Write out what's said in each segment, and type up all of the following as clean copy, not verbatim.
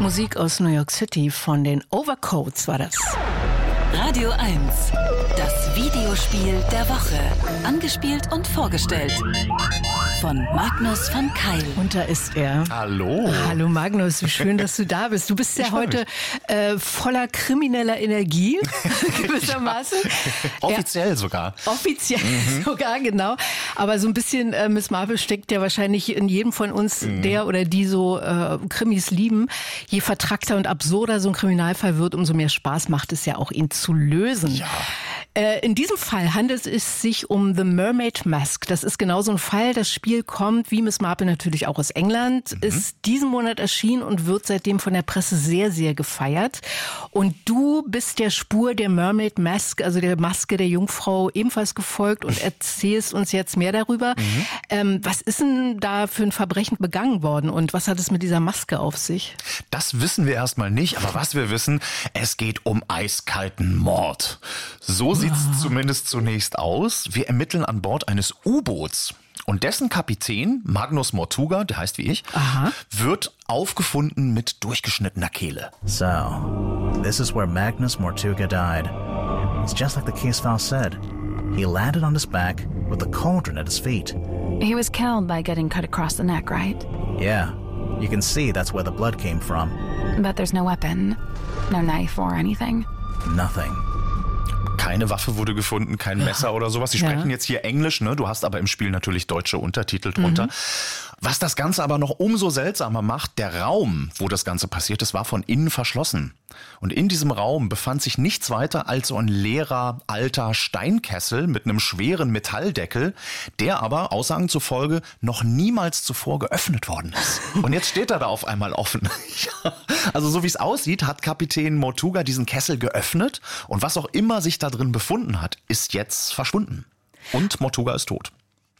Musik aus New York City von den Overcoats war das. Radio 1, das Videospiel der Woche. Angespielt und vorgestellt von Magnus von Keil. Und da ist er. Hallo. Hallo Magnus, wie schön, dass du da bist. Du bist ja heute voller krimineller Energie, gewissermaßen. Offiziell sogar. Offiziell sogar, genau. Aber so ein bisschen Miss Marple steckt ja wahrscheinlich in jedem von uns, der oder die so Krimis lieben. Je vertrackter und absurder so ein Kriminalfall wird, umso mehr Spaß macht es ja auch, ihn zu lösen. Ja. In diesem Fall handelt es sich um The Mermaid Mask. Das ist genau so ein Fall. Das Spiel kommt, wie Miss Marple, natürlich auch aus England, ist diesen Monat erschienen und wird seitdem von der Presse sehr, sehr gefeiert. Und du bist der Spur der Mermaid Mask, also der Maske der Jungfrau, ebenfalls gefolgt und erzählst uns jetzt mehr darüber. Was ist denn da für ein Verbrechen begangen worden und was hat es mit dieser Maske auf sich? Das wissen wir erstmal nicht, aber was wir wissen, es geht um eiskalten Mord. So sieht's zumindest zunächst aus. Wir ermitteln an Bord eines U-Boots. Und dessen Kapitän, Magnus Mortuga, der heißt wie ich, wird aufgefunden mit durchgeschnittener Kehle. So, this is where Magnus Mortuga died. It's just like the case file said. He landed on his back with a cauldron at his feet. He was killed by getting cut across the neck, right? Yeah, you can see that's where the blood came from. But there's no weapon, no knife or anything. Nothing. Keine Waffe wurde gefunden, kein Messer oder sowas. Sie sprechen jetzt hier Englisch, ne? Du hast aber im Spiel natürlich deutsche Untertitel drunter. Was das Ganze aber noch umso seltsamer macht, der Raum, wo das Ganze passiert ist, war von innen verschlossen. Und in diesem Raum befand sich nichts weiter als so ein leerer, alter Steinkessel mit einem schweren Metalldeckel, der aber, Aussagen zufolge, noch niemals zuvor geöffnet worden ist. Und jetzt steht er da auf einmal offen. Ja. Also so wie es aussieht, hat Kapitän Mortuga diesen Kessel geöffnet und was auch immer sich da drin befunden hat, ist jetzt verschwunden. Und Mortuga ist tot.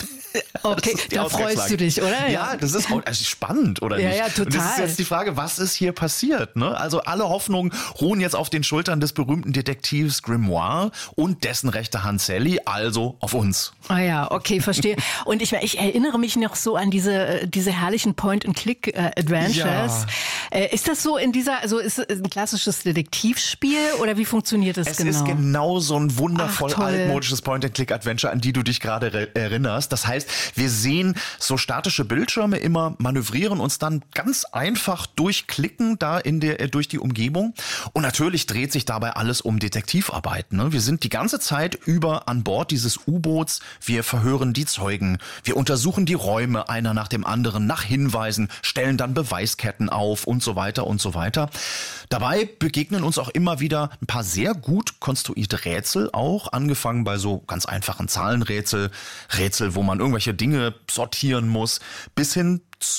Okay, da freust du dich, oder? Ja, das ist spannend, oder nicht? Ja, total. Und das ist jetzt die Frage, was ist hier passiert? Ne? Also alle Hoffnungen ruhen jetzt auf den Schultern des berühmten Detektivs Grimoire und dessen rechte Hand Sally, also auf uns. Ah ja, okay, verstehe. Und ich erinnere mich noch so an diese herrlichen Point-and-Click-Adventures. Ja. Ist das so also ist es ein klassisches Detektivspiel oder wie funktioniert das genau? Es ist genau so ein wundervoll altmodisches Point-and-Click-Adventure, an die du dich gerade erinnerst. Das heißt, wir sehen so statische Bildschirme immer, manövrieren uns dann ganz einfach durchklicken durch die Umgebung. Und natürlich dreht sich dabei alles um Detektivarbeit. Ne? Wir sind die ganze Zeit über an Bord dieses U-Boots. Wir verhören die Zeugen. Wir untersuchen die Räume einer nach dem anderen nach Hinweisen, stellen dann Beweisketten auf und so weiter und so weiter. Dabei begegnen uns auch immer wieder ein paar sehr gut konstruierte Rätsel auch, angefangen bei so ganz einfachen Zahlenrätsel, wo man irgendwelche Dinge sortieren muss, bis hin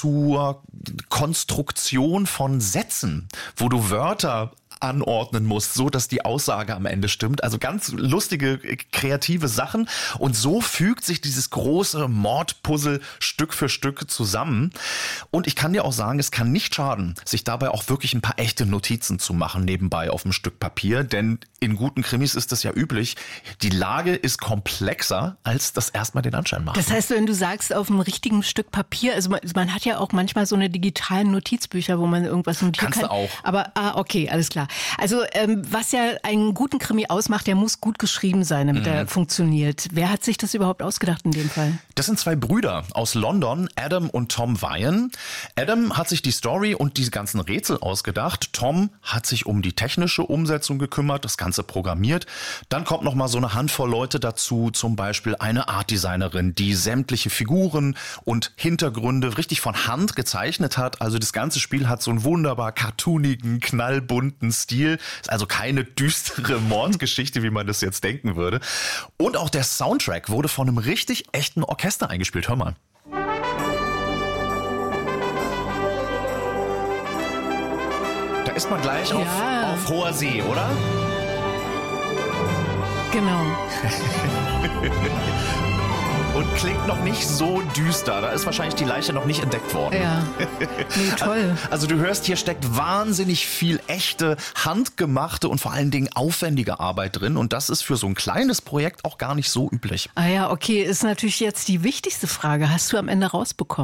zur Konstruktion von Sätzen, wo du Wörter anordnen musst, so dass die Aussage am Ende stimmt. Also ganz lustige, kreative Sachen. Und so fügt sich dieses große Mordpuzzle Stück für Stück zusammen. Und ich kann dir auch sagen, es kann nicht schaden, sich dabei auch wirklich ein paar echte Notizen zu machen nebenbei auf einem Stück Papier. Denn in guten Krimis ist das ja üblich. Die Lage ist komplexer, als das erstmal den Anschein macht. Das heißt, wenn du sagst, auf einem richtigen Stück Papier, also man hat ja auch manchmal so eine digitalen Notizbücher, wo man irgendwas notieren kann. Kannst du auch. Aber, okay, alles klar. Also, was ja einen guten Krimi ausmacht, der muss gut geschrieben sein, damit er funktioniert. Wer hat sich das überhaupt ausgedacht in dem Fall? Das sind zwei Brüder aus London, Adam und Tom Wyan. Adam hat sich die Story und die ganzen Rätsel ausgedacht. Tom hat sich um die technische Umsetzung gekümmert, das Ganze programmiert. Dann kommt noch mal so eine Handvoll Leute dazu, zum Beispiel eine Artdesignerin, die sämtliche Figuren und Hintergründe richtig von Hand gezeichnet hat. Also das ganze Spiel hat so einen wunderbar cartoonigen, knallbunten Stil. Ist also keine düstere Mordgeschichte, wie man das jetzt denken würde. Und auch der Soundtrack wurde von einem richtig echten Orchester eingespielt. Hör mal. Da ist man gleich auf hoher See, oder? Genau. Und klingt noch nicht so düster. Da ist wahrscheinlich die Leiche noch nicht entdeckt worden. Ja, nee, toll. Also du hörst, hier steckt wahnsinnig viel echte, handgemachte und vor allen Dingen aufwendige Arbeit drin. Und das ist für so ein kleines Projekt auch gar nicht so üblich. Ah ja, okay, ist natürlich jetzt die wichtigste Frage. Hast du am Ende rausbekommen?